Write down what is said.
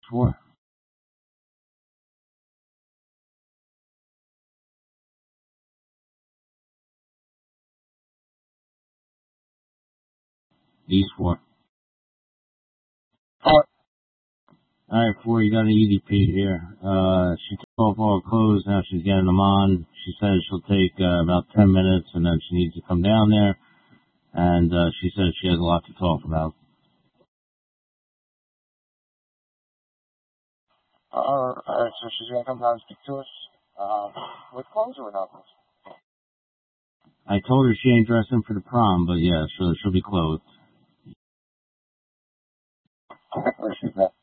For? These four. Alright, four, you got an EDP here. She took off all her clothes, now she's getting them on. She says she'll take about 10 minutes and then she needs to come down there. And she says she has a lot to talk about. Alright, so she's gonna come down and speak to us, with clothes or without clothes? I told her she ain't dressing for the prom, but yeah, she'll be clothed. Where she's at?